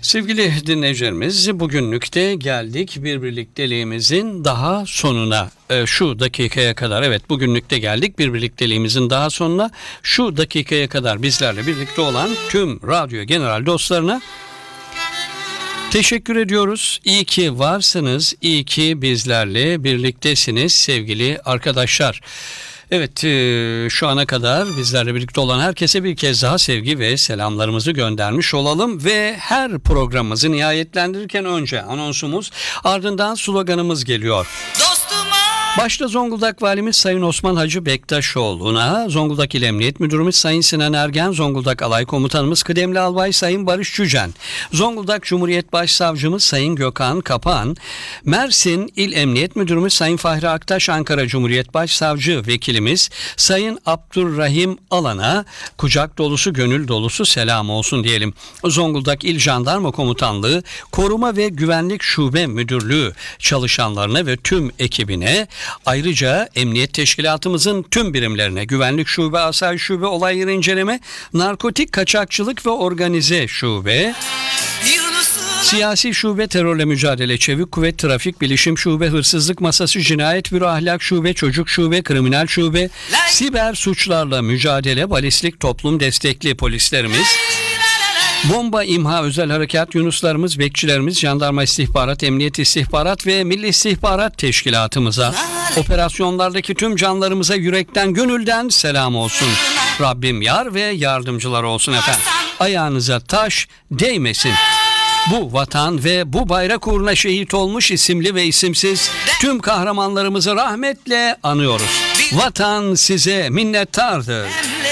Sevgili dinleyicilerimiz, bugünlük de geldik bir birlikteliğimizin daha sonuna. Şu dakikaya kadar, evet, bugünlük de geldik bir birlikteliğimizin daha sonuna. Şu dakikaya kadar bizlerle birlikte olan tüm radyo general dostlarına teşekkür ediyoruz. İyi ki varsınız, iyi ki bizlerle birliktesiniz sevgili arkadaşlar. Evet, şu ana kadar bizlerle birlikte olan herkese bir kez daha sevgi ve selamlarımızı göndermiş olalım ve her programımızı nihayetlendirirken önce anonsumuz, ardından sloganımız geliyor. Başta Zonguldak Valimiz Sayın Osman Hacı Bektaşoğlu'na, Zonguldak İl Emniyet Müdürümüz Sayın Sinan Ergen, Zonguldak Alay Komutanımız Kıdemli Albay Sayın Barış Cücen, Zonguldak Cumhuriyet Başsavcımız Sayın Gökhan Kapan, Mersin İl Emniyet Müdürümüz Sayın Fahri Aktaş, Ankara Cumhuriyet Başsavcı Vekilimiz Sayın Abdurrahim Alan'a kucak dolusu, gönül dolusu selam olsun diyelim. Zonguldak İl Jandarma Komutanlığı, Koruma ve Güvenlik Şube Müdürlüğü çalışanlarına ve tüm ekibine, ayrıca Emniyet Teşkilatımızın tüm birimlerine, Güvenlik Şube, Asayiş Şube, Olay Yeri İnceleme, Narkotik Kaçakçılık ve Organize Şube, Siyasi Şube, Terörle Mücadele, Çevik Kuvvet, Trafik Bilişim Şube, Hırsızlık Masası, Cinayet Büro, Ahlak Şube, Çocuk Şube, Kriminal Şube, Siber Suçlarla Mücadele, Balistik Toplum Destekli polislerimiz, Bomba İmha Özel Harekat Yunuslarımız, bekçilerimiz, Jandarma İstihbarat, Emniyet İstihbarat ve Milli İstihbarat Teşkilatımıza, operasyonlardaki tüm canlarımıza yürekten, gönülden selam olsun. Rabbim yar ve yardımcılar olsun efendim. Ayağınıza taş değmesin. Bu vatan ve bu bayrak uğruna şehit olmuş isimli ve isimsiz tüm kahramanlarımızı rahmetle anıyoruz. Vatan size minnettardır.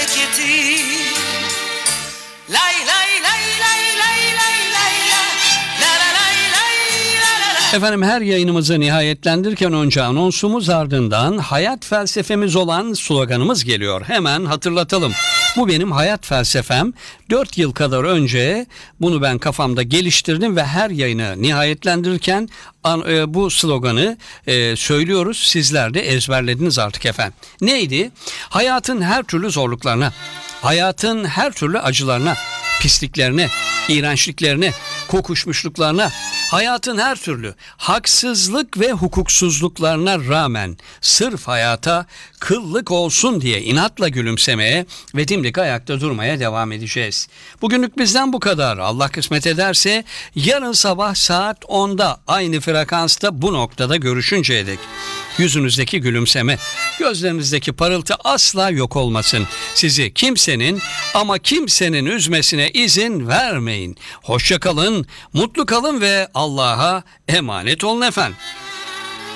Efendim, her yayınımızı nihayetlendirirken önce anonsumuz, ardından hayat felsefemiz olan sloganımız geliyor. Hemen hatırlatalım. Bu benim hayat felsefem. 4 yıl kadar önce bunu ben kafamda geliştirdim ve her yayını nihayetlendirirken bu sloganı söylüyoruz. Sizler de ezberlediniz artık efendim. Neydi? Hayatın her türlü zorluklarına, hayatın her türlü acılarına, pisliklerine, iğrençliklerine, kokuşmuşluklarına, hayatın her türlü haksızlık ve hukuksuzluklarına rağmen sırf hayata kıllık olsun diye inatla gülümsemeye ve dimdik ayakta durmaya devam edeceğiz. Bugünlük bizden bu kadar. Allah kısmet ederse yarın sabah saat 10'da aynı frekansta bu noktada görüşünceye dek yüzünüzdeki gülümseme, gözlerinizdeki parıltı asla yok olmasın. Sizi kimsenin ama kimsenin üzmesine izin vermeyin. Hoşça kalın, mutlu kalın ve Allah'a emanet olun efendim.